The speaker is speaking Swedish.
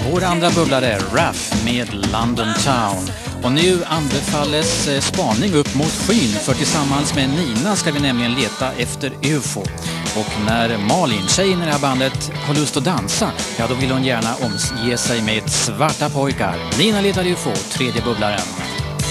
Vår andra bubblare Raph med London Town. Och nu anbefalles spaning upp mot skyn, för tillsammans med Nina ska vi nämligen leta efter UFO. Och när Malin, tjejen i det här bandet, har lust att dansa, ja då vill hon gärna omge sig med svarta pojkar. Nina letar UFO, tredje bubblaren.